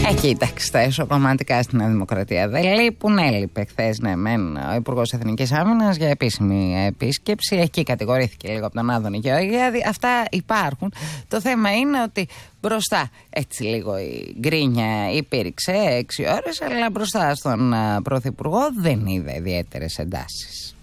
Κοίταξε, τα εσωκομματικά στην Νέα Δημοκρατία δεν λείπουν. Έλειπε χθες, ναι, ο Υπουργός Εθνικής Άμυνας για επίσημη επίσκεψη. Εκεί κατηγορήθηκε λίγο από τον Άδωνη Γεωργιάδη. Αυτά υπάρχουν. Το θέμα είναι ότι μπροστά, έτσι λίγο η γκρίνια υπήρξε 6 ώρες, αλλά μπροστά στον Πρωθυπουργό δεν είδε ιδιαίτερες εντάσεις.